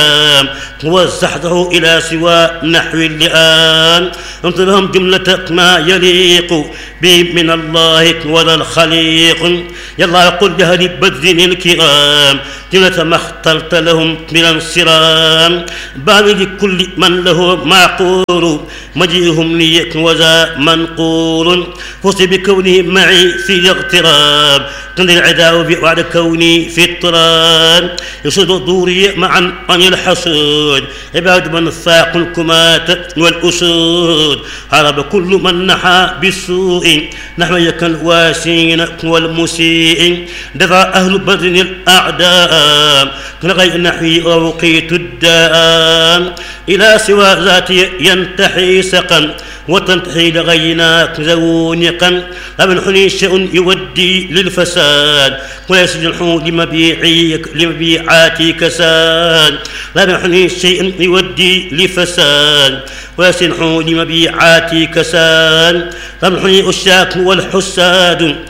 وزحته إلى سوى نحو اللئام انطبهم جملة ما يليق به من الله ولا الخليق يلا قل لأهل بدر الكرام جملة ما اخترت لهم من انصرام بان لكل من له معقول مجيئهم لي وذا منقول فوز بكونه معي في الاغتراب تنزل العداء بعد كوني في اضطراب يصد دوري معا عن الحسود عباد من فاق الكمات والأسود هرب كل من نحى بالسوء نحو يك الواسين والمسيء دفع أهل بدر الأعداء كغير نحوي ووقيت الداء إلى سوى ذاتي ينتحي سقا وتنتحي لغيناك زونقا فمن حني شيء يودي للفساد ويسجنحوا لمبيعاتي كساد فمن حني شيء يودي لفساد ويسجنحوا لمبيعاتي كساد فمن حني الشاك والحساد